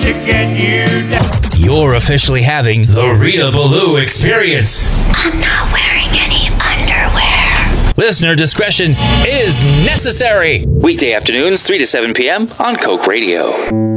to get you down. You're officially having the Rita Ballou experience. I'm not wearing any underwear. Listener discretion is necessary. Weekday afternoons, 3 to 7 p.m. on Coke Radio.